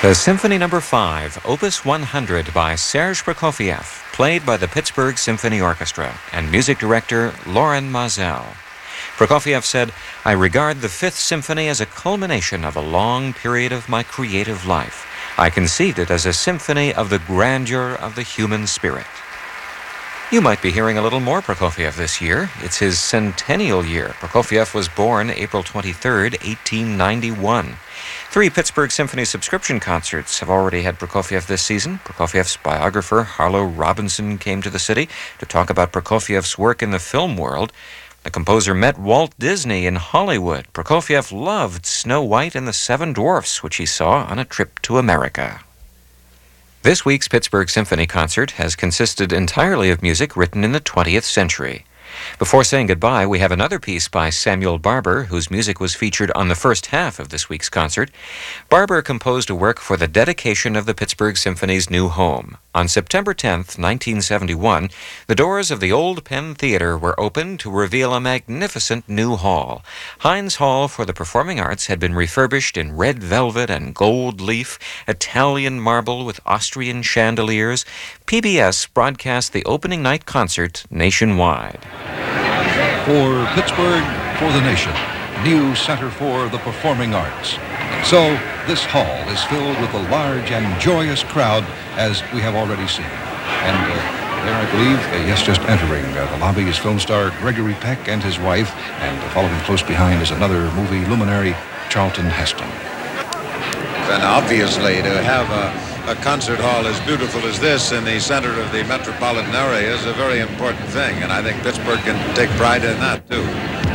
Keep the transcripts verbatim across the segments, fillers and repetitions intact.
The Symphony Number five, Opus one hundred by Serge Prokofiev, played by the Pittsburgh Symphony Orchestra, and music director Loren Maazel. Prokofiev said, "I regard the Fifth Symphony as a culmination of a long period of my creative life. I conceived it as a symphony of the grandeur of the human spirit." You might be hearing a little more Prokofiev this year. It's his centennial year. Prokofiev was born April twenty-third, eighteen ninety-one. Three Pittsburgh Symphony subscription concerts have already had Prokofiev this season. Prokofiev's biographer, Harlow Robinson, came to the city to talk about Prokofiev's work in the film world. The composer met Walt Disney in Hollywood. Prokofiev loved Snow White and the Seven Dwarfs, which he saw on a trip to America. This week's Pittsburgh Symphony concert has consisted entirely of music written in the twentieth century. Before saying goodbye, we have another piece by Samuel Barber, whose music was featured on the first half of this week's concert. Barber composed a work for the dedication of the Pittsburgh Symphony's new home. On September tenth, nineteen seventy-one, the doors of the Old Penn Theater were opened to reveal a magnificent new hall. Heinz Hall for the Performing Arts had been refurbished in red velvet and gold leaf, Italian marble with Austrian chandeliers. P B S broadcast the opening night concert nationwide. For Pittsburgh, for the nation, new center for the performing arts. So this hall is filled with a large and joyous crowd, as we have already seen. And uh, there, I believe, uh, yes, just entering uh, the lobby is film star Gregory Peck and his wife, and uh, following close behind is another movie luminary, Charlton Heston. And obviously, to have a, a concert hall as beautiful as this in the center of the metropolitan area is a very important thing, and I think Pittsburgh can take pride in that, too.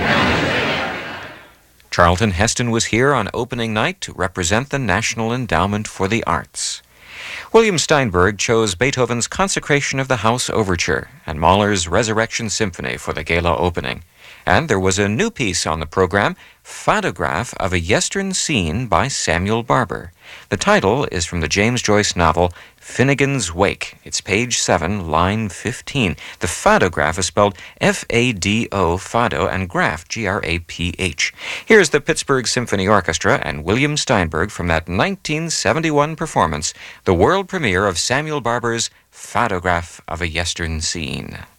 Charlton Heston was here on opening night to represent the National Endowment for the Arts. William Steinberg chose Beethoven's Consecration of the House Overture and Mahler's Resurrection Symphony for the gala opening. And there was a new piece on the program, Photograph of a Yestern Scene by Samuel Barber. The title is from the James Joyce novel Finnegan's Wake. It's page seven, line fifteen. The photograph is spelled F A D O, Fado, and graph, G R A P H. Here's the Pittsburgh Symphony Orchestra and William Steinberg from that nineteen seventy-one performance, the world premiere of Samuel Barber's Photograph of a Yestern Scene.